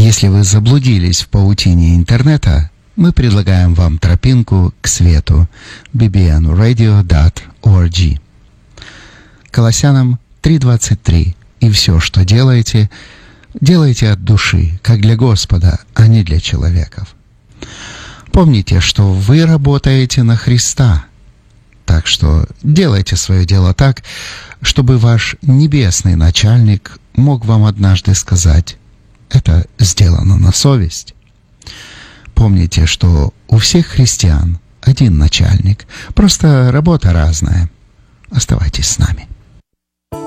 Если вы заблудились в паутине интернета, мы предлагаем вам тропинку к свету. bbnradio.org. Колоссянам 3:23. И все, что делаете, делайте от души, как для Господа, а не для человеков. Помните, что вы работаете на Христа. Так что делайте свое дело так, чтобы ваш небесный начальник мог вам однажды сказать: это сделано на совесть. Помните, что у всех христиан один начальник, просто работа разная. Оставайтесь с нами.